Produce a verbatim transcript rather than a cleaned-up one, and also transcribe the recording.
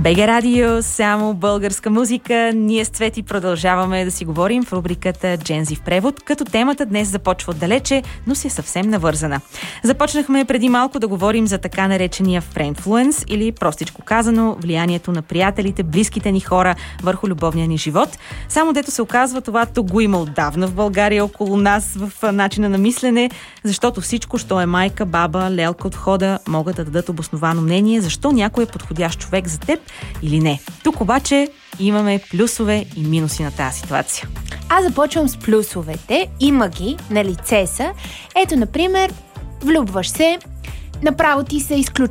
БГ Радио, само българска музика. Ние с Цвети продължаваме да си говорим в рубриката Джензи в превод, като темата днес започва отдалече, но си е съвсем навързана. Започнахме преди малко да говорим за така наречения friendfluence, или простичко казано, влиянието на приятелите, близките ни хора върху любовния ни живот. Само дето се оказва, това тук го има отдавна в България, около нас, в начина на мислене, защото всичко, що е майка, баба, лелка от хода, могат да дадат обосновано мнение, защо някой е подходящ човек за теб или не. Тук обаче имаме плюсове и минуси на тази ситуация. Аз започвам с плюсовете. Има ги, на лице са. Ето, например, влюбваш се, направо ти се изключва